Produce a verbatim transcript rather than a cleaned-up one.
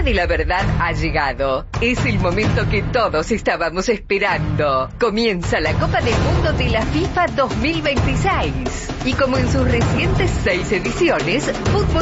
hora de la verdad ha llegado. Es el momento que todos estábamos esperando. Comienza la Copa del Mundo de la FIFA dos mil veintiséis. Y como en sus recientes seis ediciones, fútbol